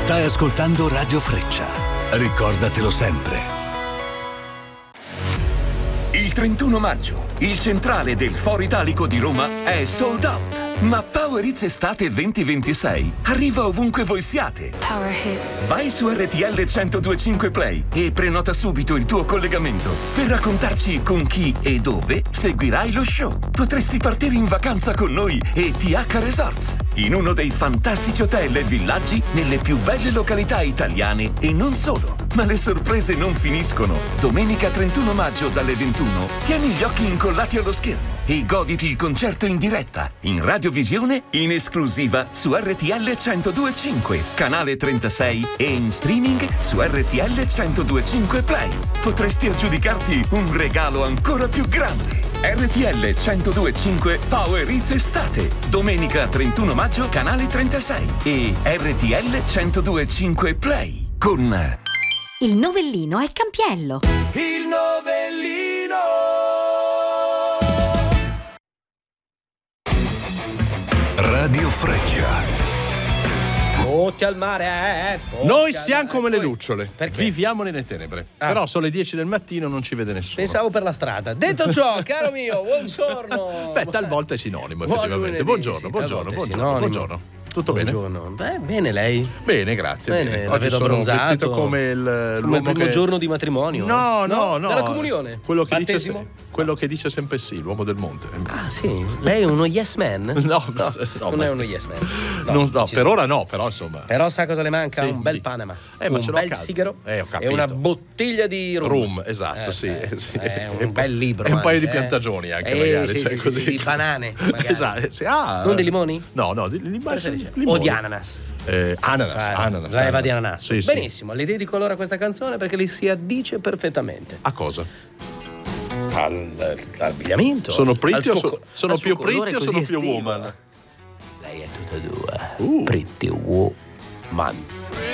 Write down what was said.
Stai ascoltando Radio Freccia. Ricordatelo sempre. Il 31 maggio, il centrale del Foro Italico di Roma è sold out. Ma Power Hits Estate 2026 arriva ovunque voi siate. Power Hits. Vai su RTL 1025 Play e prenota subito il tuo collegamento per raccontarci con chi e dove seguirai lo show. Potresti partire in vacanza con noi e TH Resorts, in uno dei fantastici hotel e villaggi nelle più belle località italiane e non solo. Ma le sorprese non finiscono. Domenica 31 maggio dalle 21 tieni gli occhi incollati allo schermo e goditi il concerto in diretta, in radiovisione, in esclusiva su RTL 1025, canale 36 e in streaming su RTL 1025 Play. Potresti aggiudicarti un regalo ancora più grande. RTL 1025 Power Hits Estate, domenica 31 maggio, canale 36 e RTL 1025 Play con... Il novellino è Campiello. Il novellino. Radio Freccia. Tutti al mare, Noi siamo come le lucciole. Perché? Viviamo nelle tenebre. Però sono le 10 del mattino, non ci vede nessuno. Pensavo per la strada. Detto ciò, caro mio, buongiorno. Beh, talvolta è sinonimo, effettivamente. lunedì, Buongiorno, sì, buongiorno, talvolta è buongiorno, sinonimo. buongiorno. Tutto bene? Buongiorno. Beh, bene lei? Bene, grazie. Bene, la Oggi vedo sono abbronzato. vestito come Come il primo giorno di matrimonio. No. Dalla comunione. Quello che Battesimo? dice sempre sì, l'uomo del monte. Ah, sì. Lei è uno yes man? No, non è uno yes man. No, per ora no, però insomma. Però sa cosa le manca? Sì, un bel dica. Panama, Ma un ce l'ho a bel casa. sigaro Ho e capito. una bottiglia di rum. Rum, esatto, sì. Un bel libro. E un paio di anche, piantagioni anche, magari. Sì, cioè, sì, così. di banane, magari. Esatto. Sì. Ah, Non di limoni? No, di O di ananas? Ananas. L'eva di ananas. Sì, sì. Benissimo, le dedico allora questa canzone perché le si addice perfettamente. A cosa? All'abbigliamento. Sono pretty al o suo- sono al suo più pretty colore o sono così più estivo. woman? Lei è tutta due. Pretty woman.